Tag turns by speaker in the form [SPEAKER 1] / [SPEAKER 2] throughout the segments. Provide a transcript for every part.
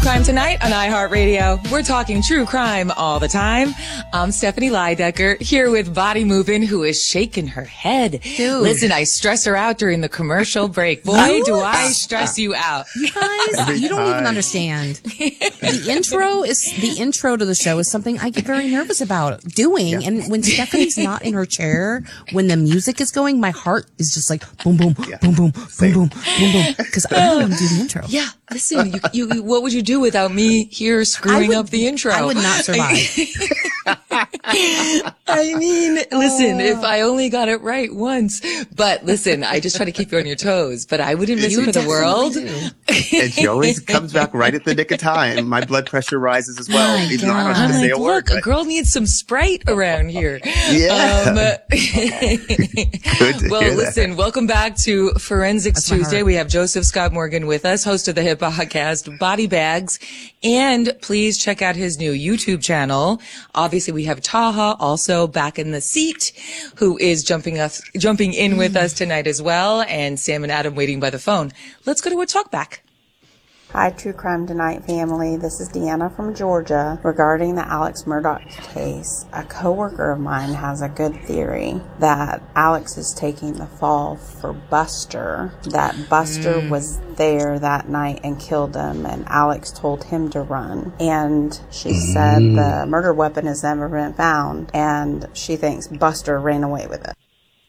[SPEAKER 1] Crime Tonight on iHeartRadio. We're talking true crime all the time. I'm Stephanie Leidecker here with Body Movin', who is shaking her head.
[SPEAKER 2] Dude.
[SPEAKER 1] Listen, I stress her out during the commercial break. Boy, do I stress you out.
[SPEAKER 2] You guys, you don't even understand. The intro to the show is something I get very nervous about doing. Yeah. And when Stephanie's not in her chair, when the music is going, my heart is just like boom, boom, boom, boom, boom, boom, boom, boom. Because I don't want to do the intro.
[SPEAKER 1] Yeah. Listen, you, what would you do without me here screwing up the intro?
[SPEAKER 2] I would not survive.
[SPEAKER 1] I mean, listen, if I only got it right once. But listen, I just try to keep you on your toes, but I wouldn't miss it for the world.
[SPEAKER 3] And she always comes back right at the nick of time. My blood pressure rises as well. Even though I don't have to say a word.
[SPEAKER 1] Look, a girl needs some Sprite around here.
[SPEAKER 3] Yeah. Good to hear
[SPEAKER 1] listen,
[SPEAKER 3] that.
[SPEAKER 1] Welcome back to Forensics Tuesday. We have Joseph Scott Morgan with us, host of the hit podcast Body Bags. And please check out his new YouTube channel. Obviously, we have Taha also back in the seat, who is jumping in with us tonight as well. And Sam and Adam waiting by the phone. Let's go to a talk back.
[SPEAKER 4] Hi, True Crime Tonight family. This is Deanna from Georgia. Regarding the Alex Murdaugh case, a coworker of mine has a good theory that Alex is taking the fall for Buster, that Buster was there that night and killed him, and Alex told him to run. And she said the murder weapon has never been found, and she thinks Buster ran away with it.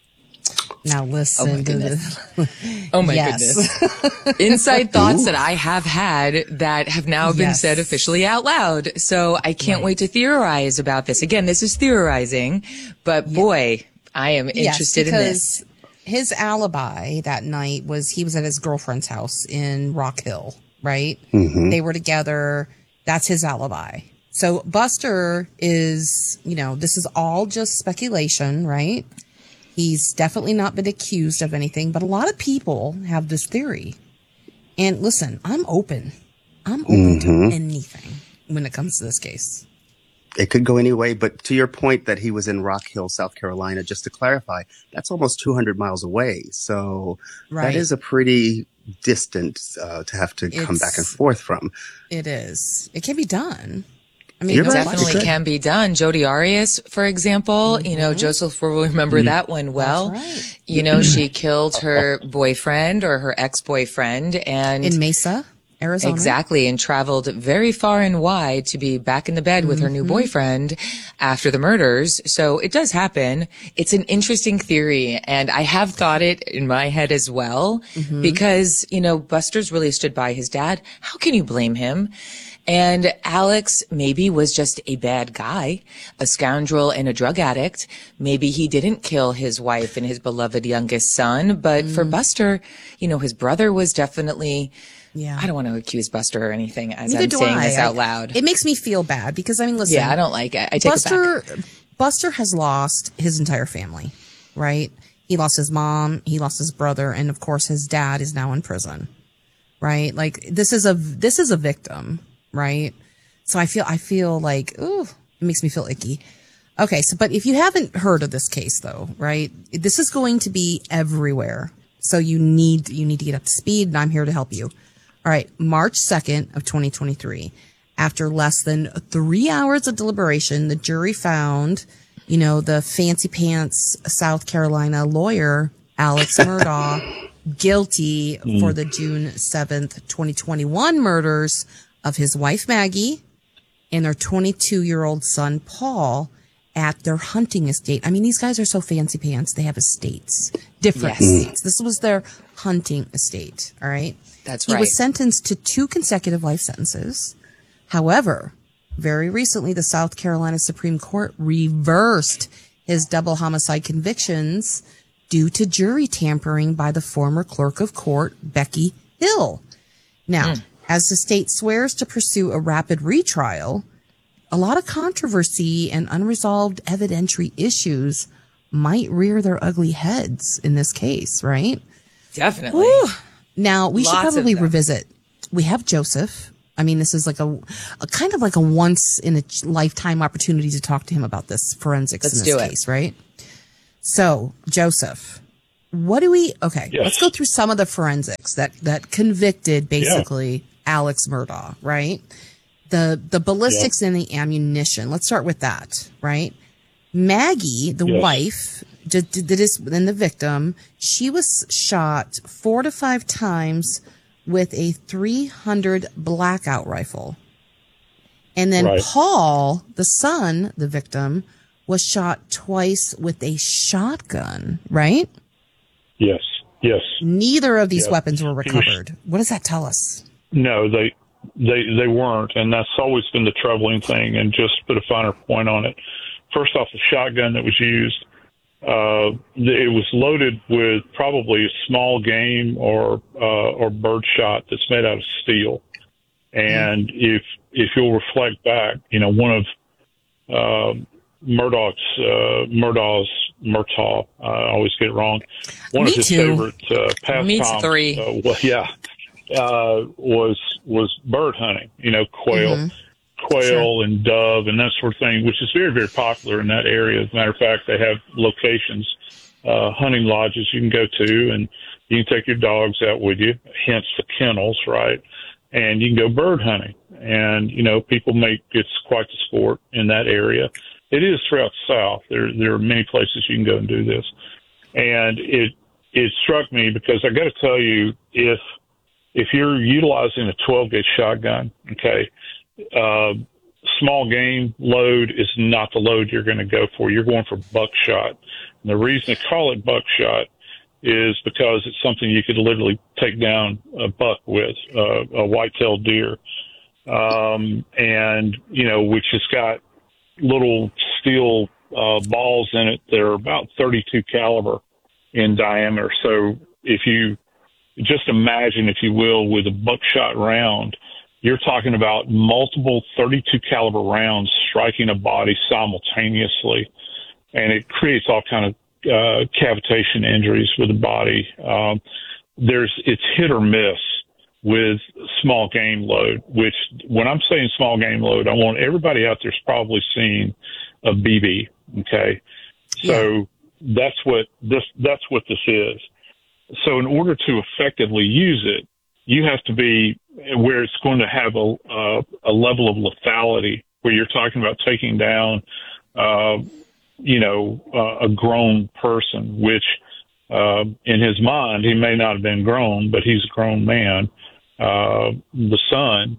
[SPEAKER 2] Now listen to this.
[SPEAKER 1] Oh my goodness. Inside thoughts that I have had that have now been said officially out loud. So I can't wait to theorize about this. Again, this is theorizing, but boy, I am interested in this.
[SPEAKER 2] His alibi that night was he was at his girlfriend's house in Rock Hill, right? Mm-hmm. They were together. That's his alibi. So Buster is, this is all just speculation, right? He's definitely not been accused of anything, but a lot of people have this theory. And listen, I'm open. I'm open to anything when it comes to this case.
[SPEAKER 3] It could go any way, but to your point that he was in Rock Hill, South Carolina, just to clarify, that's almost 200 miles away. So that is a pretty distant to have to come back and forth from.
[SPEAKER 2] It is. It can be done. I mean,
[SPEAKER 1] it definitely can be done. Jodi Arias, for example, Joseph will remember that one well.
[SPEAKER 2] That's right.
[SPEAKER 1] She killed her boyfriend or her ex-boyfriend and
[SPEAKER 2] in Mesa, Arizona.
[SPEAKER 1] Exactly. And traveled very far and wide to be back in the bed with her new boyfriend after the murders. So it does happen. It's an interesting theory. And I have thought it in my head as well, because, Buster's really stood by his dad. How can you blame him? And Alex maybe was just a bad guy, a scoundrel and a drug addict. Maybe he didn't kill his wife and his beloved youngest son. But for Buster, his brother was definitely, I don't want to accuse Buster or anything as I'm saying this out loud.
[SPEAKER 2] It makes me feel bad because, listen.
[SPEAKER 1] Yeah, I don't like it. I take it back.
[SPEAKER 2] Buster has lost his entire family, right? He lost his mom, he lost his brother, and of course his dad is now in prison, right? Like this is a victim. Right. So I feel like, it makes me feel icky. Okay. So, but if you haven't heard of this case though, right, this is going to be everywhere. So you need to get up to speed, and I'm here to help you. All right. March 2nd of 2023, after less than 3 hours of deliberation, the jury found, the fancy pants South Carolina lawyer, Alex Murdaugh, guilty for the June 7th, 2021 murders of his wife, Maggie, and their 22-year-old son, Paul, at their hunting estate. I mean, these guys are so fancy pants. They have estates, different estates. This was their hunting estate. All right.
[SPEAKER 1] That's right.
[SPEAKER 2] He was sentenced to 2 consecutive life sentences. However, very recently, the South Carolina Supreme Court reversed his double homicide convictions due to jury tampering by the former clerk of court, Becky Hill. Now, as the state swears to pursue a rapid retrial, a lot of controversy and unresolved evidentiary issues might rear their ugly heads in this case, right?
[SPEAKER 1] Definitely.
[SPEAKER 2] Woo. Now, we should probably revisit. We have Joseph. I mean, this is like a kind of like a once in a lifetime opportunity to talk to him about this forensics in this case, right? So, Joseph, let's go through some of the forensics that convicted basically Alex Murdaugh, right? The ballistics and the ammunition. Let's start with that, right? Maggie, the wife, did this, and the victim, she was shot 4 to 5 times with a .300 blackout rifle. And then Paul, the son, the victim, was shot twice with a shotgun, right?
[SPEAKER 5] Yes.
[SPEAKER 2] Neither of these weapons were recovered. What does that tell us?
[SPEAKER 5] No, they weren't, and that's always been the troubling thing. And just to put a finer point on it, first off, the shotgun that was used, it was loaded with probably a small game or bird shot that's made out of steel. And if you'll reflect back, one of Murdaugh's, I always get it wrong. One of his favorite pastimes.
[SPEAKER 1] Me three.
[SPEAKER 5] Was bird hunting. Quail and dove and that sort of thing, which is very, very popular in that area. As a matter of fact, they have locations, hunting lodges you can go to, and you can take your dogs out with you. Hence the kennels, right? And you can go bird hunting. And people it's quite the sport in that area. It is throughout the South. There are many places you can go and do this. And it struck me because I got to tell you, if you're utilizing a 12-gauge shotgun, small game load is not the load you're going to go for. You're going for buckshot. And the reason they call it buckshot is because it's something you could literally take down a buck with, a white-tailed deer, and which has got little steel balls in it that are about 32 caliber in diameter. So if you just imagine, if you will, with a buckshot round, you're talking about multiple 32 caliber rounds striking a body simultaneously, and it creates all kind of cavitation injuries with the body. It's hit or miss with small game load, which when I'm saying small game load, I want everybody out there's probably seen a BB. Okay. So that's what this is. So in order to effectively use it, you have to be where it's going to have a level of lethality where you're talking about taking down, a grown person, which, in his mind, he may not have been grown, but he's a grown man. The son,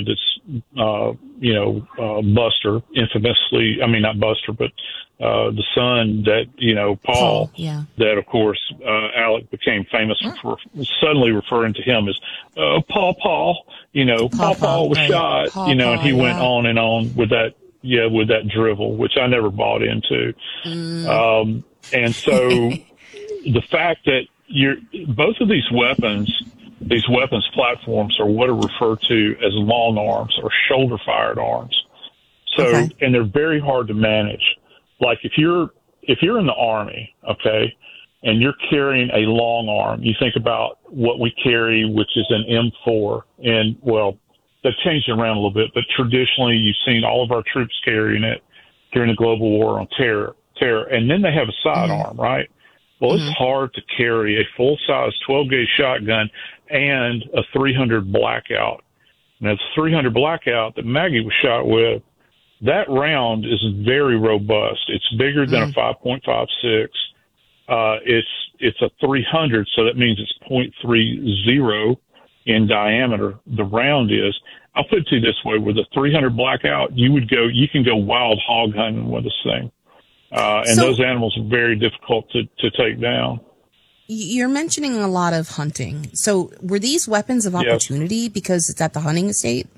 [SPEAKER 5] Buster, infamously, not Buster, but, the son that, Paul, that of course, Alec became famous for suddenly referring to him as, Paul, Paul was shot, and he went on and on with that. Yeah, with that drivel, which I never bought into. And so the fact that both of these weapons platforms are what are referred to as long arms or shoulder fired arms. So, and they're very hard to manage. Like if you're in the Army, and you're carrying a long arm, you think about what we carry, which is an M4, and they've changed it around a little bit, but traditionally you've seen all of our troops carrying it during the global war on terror, and then they have a sidearm, right? Well, it's hard to carry a full-size 12-gauge shotgun and a .300 blackout. Now, it's a .300 blackout that Maggie was shot with. That round is very robust. It's bigger than a 5.56. It's a .300, so that means it's .30 in diameter. The round is. I'll put it to you this way: with a .300 blackout, you can go wild hog hunting with this thing, and those animals are very difficult to take down.
[SPEAKER 2] You're mentioning a lot of hunting. So were these weapons of opportunity because it's at the hunting estate?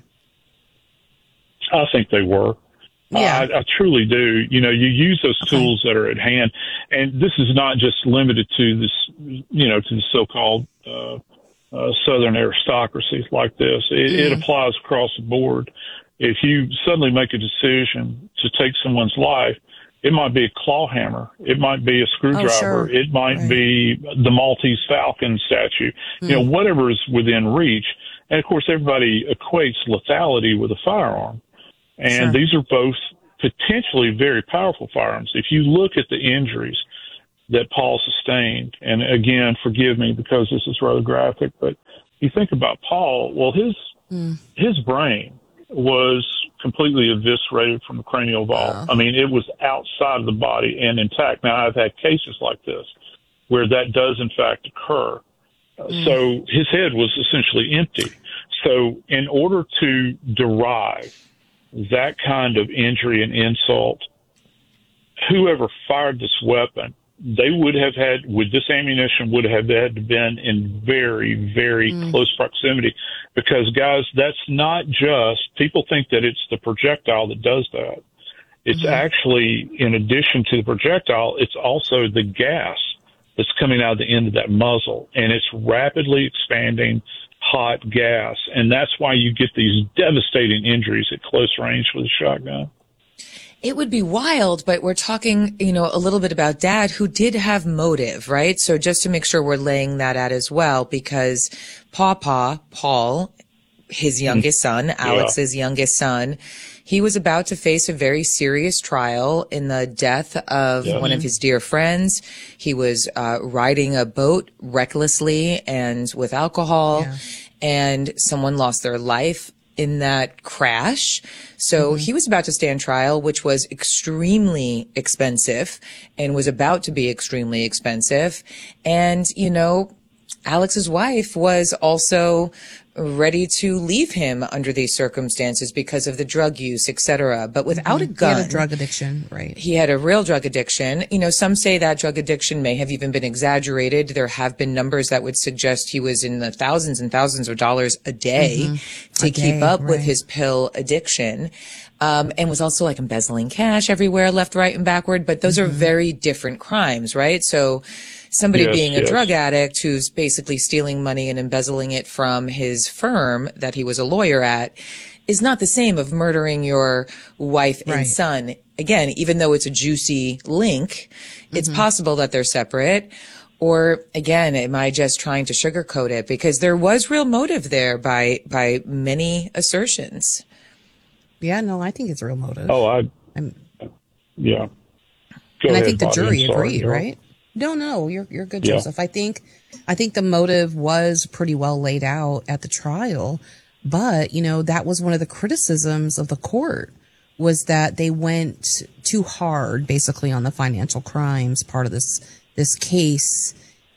[SPEAKER 5] I think they were.
[SPEAKER 2] Yeah.
[SPEAKER 5] I truly do. You use those tools that are at hand, and this is not just limited to this, to the so-called Southern aristocracy like this. It applies across the board. If you suddenly make a decision to take someone's life, it might be a claw hammer. It might be a screwdriver. It might be the Maltese Falcon statue. Whatever is within reach. And, of course, everybody equates lethality with a firearm. And these are both potentially very powerful firearms. If you look at the injuries that Paul sustained, and again, forgive me because this is rather graphic, but you think about Paul, well, his brain was completely eviscerated from the cranial vault. I mean, it was outside of the body and intact. Now, I've had cases like this where that does, in fact, occur. So his head was essentially empty. So in order to derive that kind of injury and insult, whoever fired this weapon, they would have had, with this ammunition, would have had to been in very, very close proximity. Because, guys, that's not just, people think that it's the projectile that does that. It's actually, in addition to the projectile, it's also the gas that's coming out of the end of that muzzle. And it's rapidly expanding hot gas. And that's why you get these devastating injuries at close range with a shotgun.
[SPEAKER 1] It would be wild, but we're talking, a little bit about Dad, who did have motive, right? So just to make sure we're laying that out as well, because Paul, his youngest son, Alex's youngest son, he was about to face a very serious trial in the death of one of his dear friends. He was riding a boat recklessly and with alcohol, and someone lost their life in that crash. So he was about to stand trial, which was extremely expensive and was about to be extremely expensive. And, Alex's wife was also ready to leave him under these circumstances because of the drug use, etc. But without a gun.
[SPEAKER 2] He had a drug addiction, right?
[SPEAKER 1] He had a real drug addiction. Some say that drug addiction may have even been exaggerated. There have been numbers that would suggest he was in the thousands and thousands of dollars a day to keep up with his pill addiction. And was also embezzling cash everywhere, left, right, and backward. But those are very different crimes, right? So somebody being a drug addict who's basically stealing money and embezzling it from his firm that he was a lawyer at is not the same of murdering your wife and son. Again, even though it's a juicy link, it's possible that they're separate. Or again, am I just trying to sugarcoat it? Because there was real motive there by many assertions.
[SPEAKER 2] Yeah, no, I think it's real motive.
[SPEAKER 5] Oh, yeah.
[SPEAKER 2] And I think the jury agreed, right? No, you're good, Joseph. I think the motive was pretty well laid out at the trial, but that was one of the criticisms of the court, was that they went too hard basically on the financial crimes part of this case.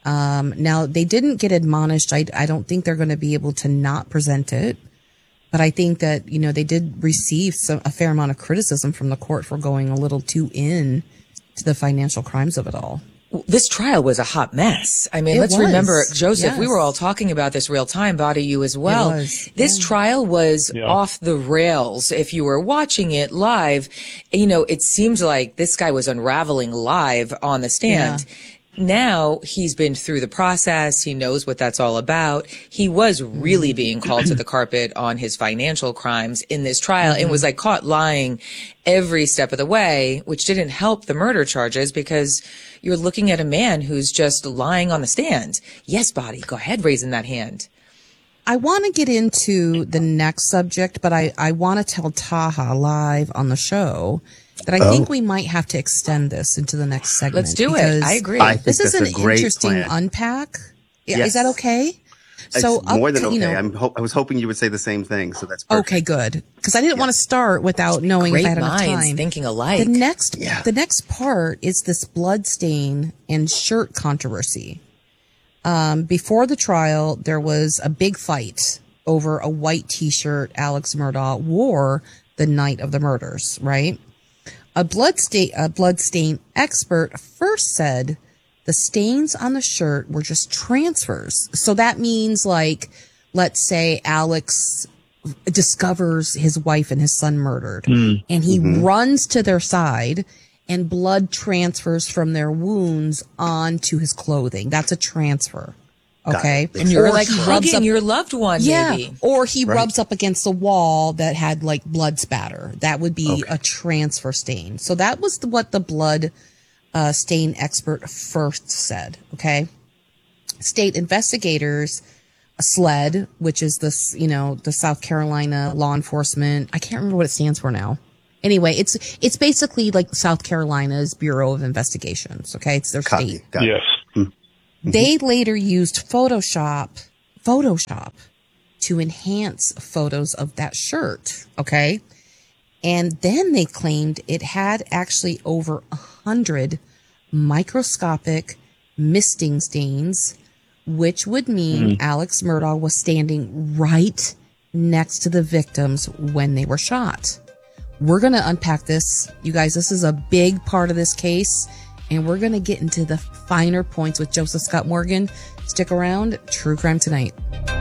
[SPEAKER 2] Now they didn't get admonished. I don't think they're going to be able to not present it. But I think that, they did receive a fair amount of criticism from the court for going a little too in to the financial crimes of it all.
[SPEAKER 1] This trial was a hot mess. I mean, let's remember, Joseph, we were all talking about this real time, Body, you as well. This trial was off the rails. If you were watching it live, it seemed like this guy was unraveling live on the stand. Now he's been through the process. He knows what that's all about. He was really being called to the carpet on his financial crimes in this trial and was caught lying every step of the way, which didn't help the murder charges because you're looking at a man who's just lying on the stand. Yes, Body, go ahead, raising that hand.
[SPEAKER 2] I want to get into the next subject, but I want to tell Taha live on the show that I think we might have to extend this into the next segment.
[SPEAKER 1] Let's do it. I agree.
[SPEAKER 2] This is an interesting unpack. Yes. Is that okay?
[SPEAKER 3] So more than okay. I was hoping you would say the same thing. So that's perfect.
[SPEAKER 2] Okay, good. Because I didn't want to start without knowing if I had enough time.
[SPEAKER 1] Thinking alike.
[SPEAKER 2] The next part is this blood stain and shirt controversy. Before the trial, there was a big fight over a white T-shirt Alex Murdaugh wore the night of the murders, right? A blood stain expert first said the stains on the shirt were just transfers. So that means let's say Alex discovers his wife and his son murdered and he runs to their side and blood transfers from their wounds onto his clothing. That's a transfer. Okay.
[SPEAKER 1] And you're hugging your loved one, maybe.
[SPEAKER 2] Or he rubs up against the wall that had blood spatter. That would be a transfer stain. So that was what the blood stain expert first said. Okay. State investigators, SLED, which is this, the South Carolina law enforcement. I can't remember what it stands for now. Anyway, it's basically South Carolina's Bureau of Investigations. Okay. It's their state.
[SPEAKER 5] Yes.
[SPEAKER 2] They later used Photoshop to enhance photos of that shirt. Okay. And then they claimed it had actually over 100 microscopic misting stains, which would mean Alex Murdaugh was standing right next to the victims when they were shot. We're going to unpack this. You guys, this is a big part of this case, and we're going to get into the finer points with Joseph Scott Morgan. Stick around. True Crime Tonight.